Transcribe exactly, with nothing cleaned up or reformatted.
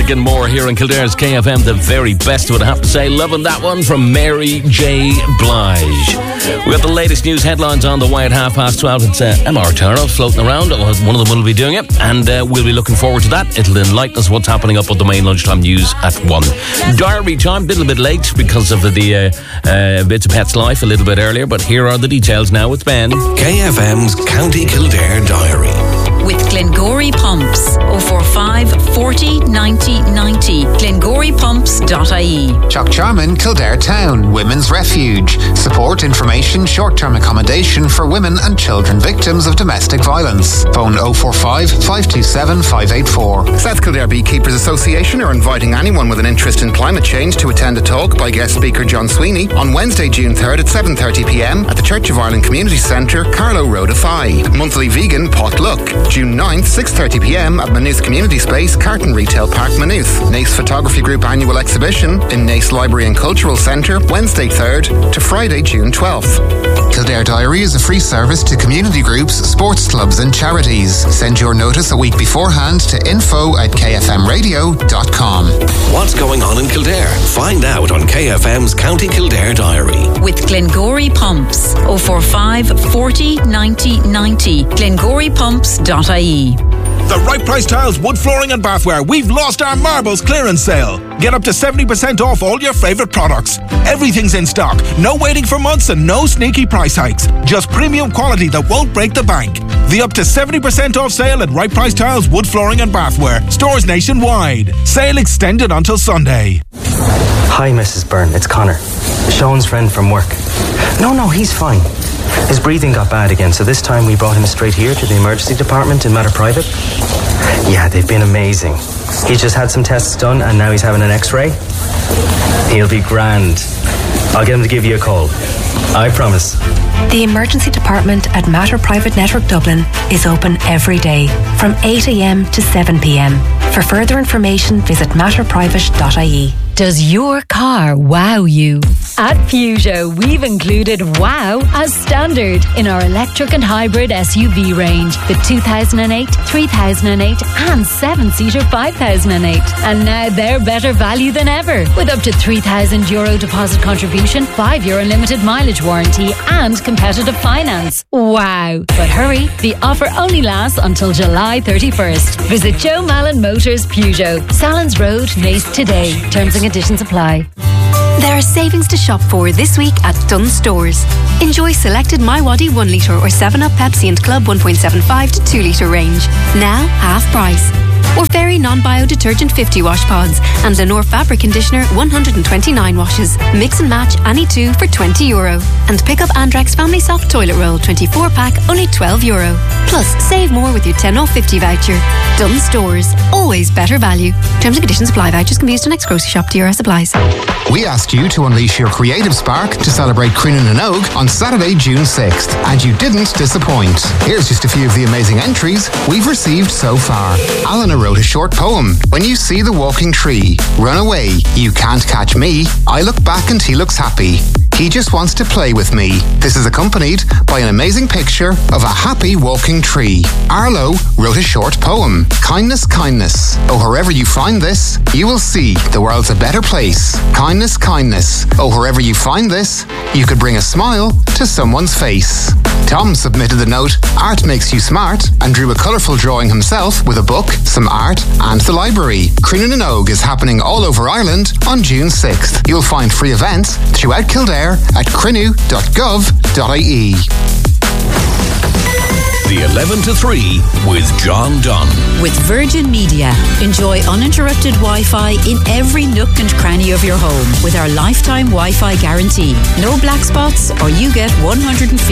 music and more here in Kildare's K F M. The very best of it, I have to say. Loving that one from Mary J. Blige. We got the latest news headlines on the way at half past twelve. It's uh, M R Taro floating around. One of them will be doing it, and uh, we'll be looking forward to that. It'll enlighten us what's happening up with the main lunchtime news at one. Diary time, a little bit late because of the uh, uh, Bits of Pets Life a little bit earlier, but here are the details now with Ben. K F M's County Kildare Diary. With Glengory Pumps, oh four five, forty, ninety, ninety, glengory pumps dot I E. Chockcharman, Kildare Town, Women's Refuge. Support, information, short-term accommodation for women and children victims of domestic violence. Phone oh four five, five two seven, five eight four. South Kildare Beekeepers Association are inviting anyone with an interest in climate change to attend a talk by guest speaker John Sweeney on Wednesday, June third at seven thirty p m at the Church of Ireland Community Centre, Carlow Road, Athy. Monthly vegan potluck. June ninth, six thirty p m at Maynooth Community Space, Carton Retail Park, Maynooth. Nace Photography Group annual exhibition in Nace Library and Cultural Centre, Wednesday third to Friday, June twelfth. Kildare Diary is a free service to community groups, sports clubs and charities. Send your notice a week beforehand to info at k f m radio dot com. What's going on in Kildare? Find out on K F M's County Kildare Diary. With Glengory Pumps, oh four five, forty, ninety, ninety, glengory pumps dot I E. The Right Price Tiles Wood Flooring and Bathware. We've lost our marbles clearance sale. Get up to seventy percent off all your favourite products. Everything's in stock. No waiting for months and no sneaky price hikes. Just premium quality that won't break the bank. The up to seventy percent off sale at Right Price Tiles Wood Flooring and Bathware. Stores nationwide. Sale extended until Sunday. Hi, Missus Byrne. It's Connor. Sean's friend from work. No, no, he's fine. His breathing got bad again, so this time we brought him straight here to the emergency department in Matter Private. Yeah, they've been amazing. He just had some tests done and now he's having an x-ray. He'll be grand. I'll get him to give you a call. I promise. The emergency department at Matter Private Network Dublin is open every day from eight a m to seven p m. For further information, visit matter private dot I E. Does your car wow you? At Peugeot, we've included wow as standard in our electric and hybrid S U V range. The two thousand eight, three thousand eight and seven-seater five thousand eight. And now they're better value than ever with up to three thousand euro deposit contribution, five-year unlimited mileage warranty and competitive finance. Wow. But hurry, the offer only lasts until July thirty-first. Visit Joe Mallon Motors Peugeot, Salins Road, Nace today. Terms and conditions apply. There are savings to shop for this week at Dunn Stores. Enjoy selected MyWadi one litre or seven up Pepsi and Club one point seven five to two litre range. Now half price. Or Fairy non-bio detergent fifty wash pods and Lenore fabric conditioner one hundred twenty-nine washes. Mix and match any two for twenty euro. And pick up Andrex Family Soft Toilet Roll twenty-four pack only twelve euro. Plus save more with your ten off fifty voucher. Dunn Stores. Always better value. Terms and conditions apply. Vouchers can be used to next grocery shop to your supplies. We asked you to unleash your creative spark to celebrate Crinan and Og on Saturday, June sixth. And you didn't disappoint. Here's just a few of the amazing entries we've received so far. Alana wrote a short poem. When you see the walking tree, run away, you can't catch me. I look back and he looks happy. He just wants to play with me. This is accompanied by an amazing picture of a happy walking tree. Arlo wrote a short poem. Kindness, kindness. Oh, wherever you find this, you will see the world's a better place. Kindness, kindness. Oh, wherever you find this, you could bring a smile to someone's face. Tom submitted the note, Art Makes You Smart, and drew a colourful drawing himself with a book, some art, and the library. Crinan and Og is happening all over Ireland on June sixth. You'll find free events throughout Kildare at crinu dot gov dot I E. The eleven to three with John Dunn. With Virgin Media, enjoy uninterrupted Wi-Fi in every nook and cranny of your home with our lifetime Wi-Fi guarantee. No black spots or you get one hundred fifty